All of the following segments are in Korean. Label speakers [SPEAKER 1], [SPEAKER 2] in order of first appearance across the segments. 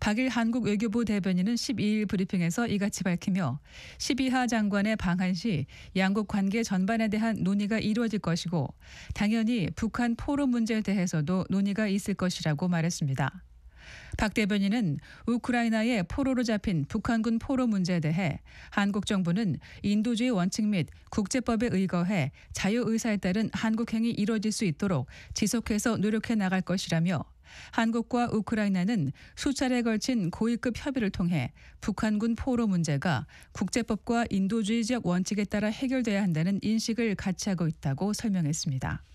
[SPEAKER 1] 박일 한국 외교부 대변인은 12일 브리핑에서 이같이 밝히며 12하 장관의 방한 시 양국 관계 전반에 대한 논의가 이루어질 것이고 당연히 북한 포로 문제에 대해서도 논의가 있을 것이라고 말했습니다. 박 대변인은 우크라이나의 포로로 잡힌 북한군 포로 문제에 대해 한국 정부는 인도주의 원칙 및 국제법에 의거해 자유의사에 따른 한국행이 이루어질 수 있도록 지속해서 노력해 나갈 것이라며 한국과 우크라이나는 수차례에 걸친 고위급 협의를 통해 북한군 포로 문제가 국제법과 인도주의적 원칙에 따라 해결돼야 한다는 인식을 같이 하고 있다고 설명했습니다.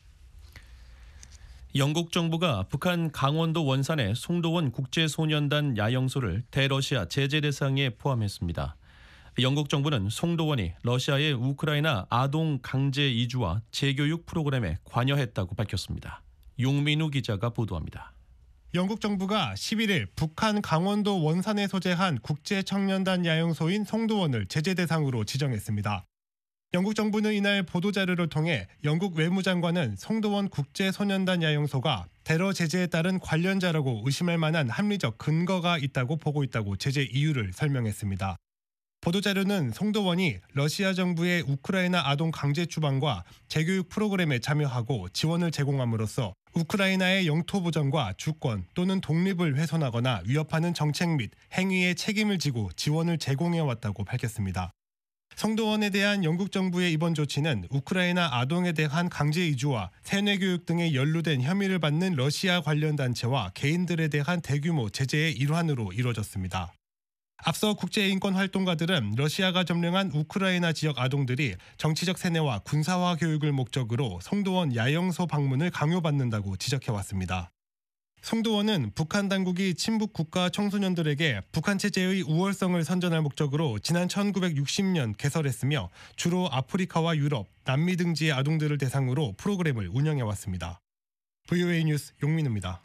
[SPEAKER 2] 영국 정부가 북한 강원도 원산의 송도원 국제소년단 야영소를 대러시아 제재 대상에 포함했습니다. 영국 정부는 송도원이 러시아의 우크라이나 아동 강제 이주와 재교육 프로그램에 관여했다고 밝혔습니다. 용민우 기자가 보도합니다.
[SPEAKER 3] 영국 정부가 11일 북한 강원도 원산에 소재한 국제청년단 야영소인 송도원을 제재 대상으로 지정했습니다. 영국 정부는 이날 보도자료를 통해 영국 외무장관은 송도원 국제소년단 야영소가 테러 제재에 따른 관련자라고 의심할 만한 합리적 근거가 있다고 보고 있다고 제재 이유를 설명했습니다. 보도자료는 송도원이 러시아 정부의 우크라이나 아동 강제 추방과 재교육 프로그램에 참여하고 지원을 제공함으로써 우크라이나의 영토 보전과 주권 또는 독립을 훼손하거나 위협하는 정책 및 행위에 책임을 지고 지원을 제공해왔다고 밝혔습니다. 송도원에 대한 영국 정부의 이번 조치는 우크라이나 아동에 대한 강제 이주와 세뇌 교육 등에 연루된 혐의를 받는 러시아 관련 단체와 개인들에 대한 대규모 제재의 일환으로 이루어졌습니다. 앞서 국제인권 활동가들은 러시아가 점령한 우크라이나 지역 아동들이 정치적 세뇌와 군사화 교육을 목적으로 송도원 야영소 방문을 강요받는다고 지적해왔습니다. 송도원은 북한 당국이 친북 국가 청소년들에게 북한 체제의 우월성을 선전할 목적으로 지난 1960년 개설했으며 주로 아프리카와 유럽, 남미 등지의 아동들을 대상으로 프로그램을 운영해왔습니다. VOA 뉴스 용민우입니다.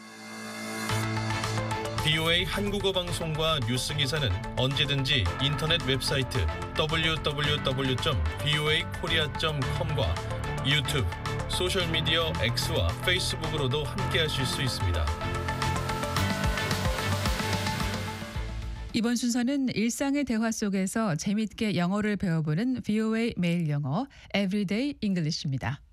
[SPEAKER 2] VOA 한국어 방송과 뉴스 기사는 언제든지 인터넷 웹사이트 www.voakorea.com과 유튜브, 소셜미디어 X와 페이스북으로도 함께하실 수 있습니다.
[SPEAKER 1] 이번 순서는 일상의 대화 속에서 재미있게 영어를 배워보는 VOA 매일 영어 Everyday English입니다.